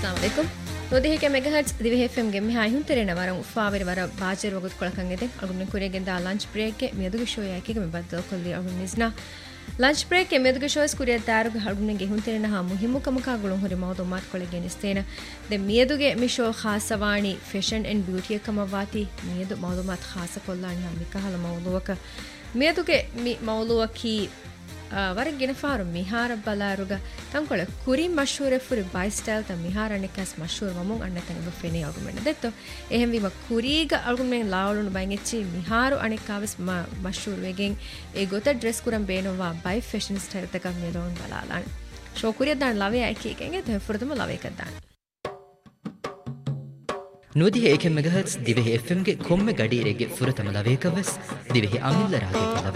अस्सलाम वालेकुम नोदिहे के मेगाहर्ट्ज दिवे एफएम गे मे हायुन तेरेना वरम फावेर वर बाजेर वगत ಕೊಳಕಂ ಎದೆ ಅಗುನೆ ಕುರೆಗೆ ದ ಲಂಚ್ ಬ್ರೇಕ್ ಗೆ ಮೇದುಗೆ ಶೋ ಯಾಕೆ ಮೆ ಬದ್ದ ಕೊಲ್ಲಿ ಅಗುನೆ ನಿಸ್ನಾ ಲಂಚ್ ಬ್ರೇಕ್ ಗೆ ಮೇದುಗೆ ಶೋ ಸ್ಕುರಿಯ ದಾರುಗೆ ಅಗುನೆ ಗೆ ಹುನ್ ತೆರೆನ ಹಾ ಮುಹಿಮು ಕಮಕ ಗುಳು ಹೊರಿ ಮೌದು ಮಾತ್ ಕೊಳೆಗೆ ನಿಸ್ತೇನ ದೆ ಮೇದುಗೆ ಮಿ ಶೋ ಖಾಸವಾಣಿ ಫ್ಯಾಷನ್ ಅಂಡ್ ಬ್ಯೂಟಿ ಕಮವಾತಿ ಮೇದು ಮೌದು ಮಾತ್ ಖಾಸ ಕೊಲ್ಲಾನಿ ಹಮ್ ಕಹಲ ಮೌದುವಕ ಮೇದುಗೆ ಮಿ ಮೌಲುವಕಿ ವರಗ್ ಗಿನಫಾರು ಮಿಹಾರ ಬಲಾರುಗ ತಂಕೊಳ ಕುರಿ ಮಶೂರೆ ಫುರಿ ಬೈ ಸ್ಟೈಲ್ ತ ಮಿಹಾರನೆ ಕಸ್ ಮಶೂರ್ ಮಮುಂ ಅಣ್ಣೆ ತನೆ ಫೆನೆ ಆಗುಮೆನ ದೆತ್ತೋ ಎಹೆಂ ವಿಮ ಕುರಿಗ ಆಗುಮೆನ್ ಲಾವಳುನು ಬೈಂಗೆಚ್ಚಿ ಮಿಹಾರು ಅಣೆ ಕಾವಸ್ ಮಶೂರ್ ವೆಗೆನ್ A ಗೊತ dress ಕುರಂ ಬೇನೋವಾ by fashion style ತಕ ಮೇಲೋನ್ ಬಲಾಲಾನ್ ಶೋ ಕುರಿಯ ದಾನ್ ಲವೆ ಐಕಿಗೆನ್ ಎ ಫುರತಮ ಲವೆ ಕದ್ದಾನ್ ನುದಿಹೆ ಏಕೆ ಮೆಗಾಹರ್ಟ್ಸ್ ದಿವೆಹಿ ಎಫ್ಎಂ ಗೆ ಕೊಮ್ಮೆ ಗಡಿರೆಗೆ ಫುರತಮ ಲವೇಕವಸ್ ದಿವೆಹಿ ಅಮಿಲ್ಲ ರಾಗೆ